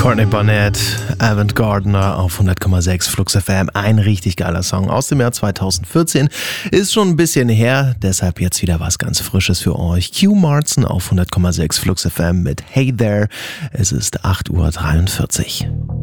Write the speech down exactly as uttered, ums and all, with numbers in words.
Courtney Barnett, Avant Gardner auf hundert Komma sechs Flux F M. Ein richtig geiler Song aus dem Jahr zweitausendvierzehn. Ist schon ein bisschen her, deshalb jetzt wieder was ganz Frisches für euch. Q Martin auf hundert Komma sechs Flux F M mit Hey There. Es ist acht Uhr dreiundvierzig.